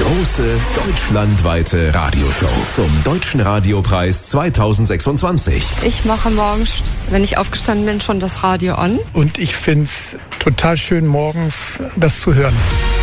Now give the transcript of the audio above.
große deutschlandweite Radioshow zum Deutschen Radiopreis 2026. Ich mache morgens, wenn ich aufgestanden bin, schon das Radio an. Und ich finde es total schön, morgens das zu hören.